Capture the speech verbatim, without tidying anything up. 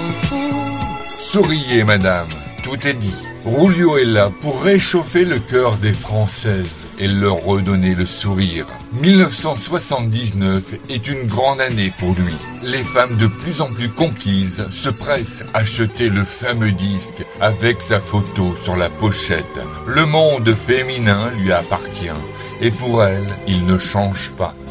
Souriez, madame, tout est dit. Rulio est là pour réchauffer le cœur des Françaises et leur redonner le sourire. mille neuf cent soixante-dix-neuf est une grande année pour lui. Les femmes de plus en plus conquises se pressent à acheter le fameux disque avec sa photo sur la pochette. Le monde féminin lui appartient et pour elle, il ne change pas.